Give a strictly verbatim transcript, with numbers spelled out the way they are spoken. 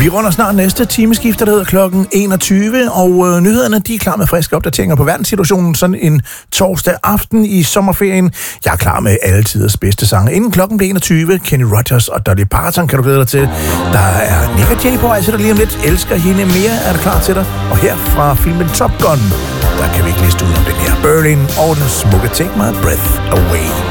Vi runder snart næste timeskifter, der hedder klokken enogtyve, og øh, nyhederne de er klar med friske opdateringer på verdenssituationen sådan en torsdag aften i sommerferien. Jeg er klar med alle tiders bedste sange. Inden klokken bliver enogtyve, Kenny Rogers og Dolly Parton kan du glæde dig til. Der er Nick og Jay på vej til dig lige om lidt. Elsker hende mere, er du klar til dig? Og her fra filmen Top Gun, der kan vi ikke liste ud om den her Berlin og den smukke Take My Breath Away.